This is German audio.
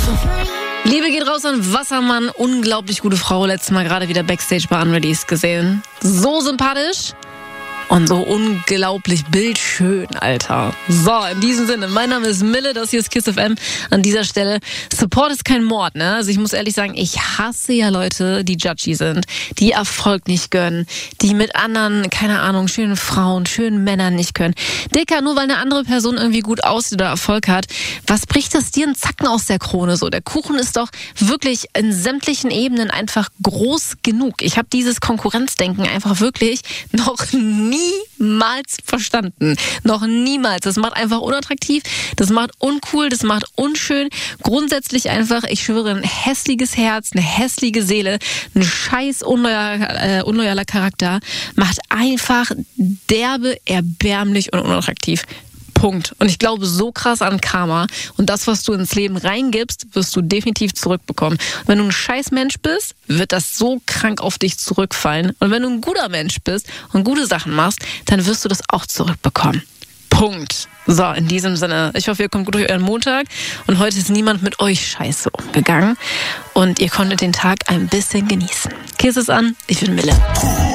Liebe geht raus an Wassermann. Unglaublich gute Frau. Letztes Mal gerade wieder Backstage bei Unreleased gesehen. So sympathisch. Und so unglaublich bildschön, Alter. So, in diesem Sinne, mein Name ist Mille, das hier ist KISS FM. An dieser Stelle, Support ist kein Mord, ne? Also ich muss ehrlich sagen, ich hasse ja Leute, die judgy sind, die Erfolg nicht gönnen, die mit anderen, keine Ahnung, schönen Frauen, schönen Männern nicht können. Dicker, nur weil eine andere Person irgendwie gut aussieht oder Erfolg hat, was bricht das dir einen Zacken aus der Krone so? Der Kuchen ist doch wirklich in sämtlichen Ebenen einfach groß genug. Ich habe dieses Konkurrenzdenken einfach wirklich noch niemals verstanden. Noch niemals. Das macht einfach unattraktiv, das macht uncool, das macht unschön. Grundsätzlich einfach, ich schwöre, ein hässliches Herz, eine hässliche Seele, ein scheiß unloyaler Charakter macht einfach derbe, erbärmlich und unattraktiv. Punkt. Und ich glaube so krass an Karma. Und das, was du ins Leben reingibst, wirst du definitiv zurückbekommen. Und wenn du ein scheiß Mensch bist, wird das so krank auf dich zurückfallen. Und wenn du ein guter Mensch bist und gute Sachen machst, dann wirst du das auch zurückbekommen. Punkt. So, in diesem Sinne, ich hoffe, ihr kommt gut durch euren Montag. Und heute ist niemand mit euch scheiße umgegangen. Und ihr konntet den Tag ein bisschen genießen. Kiss es an, ich bin Mille.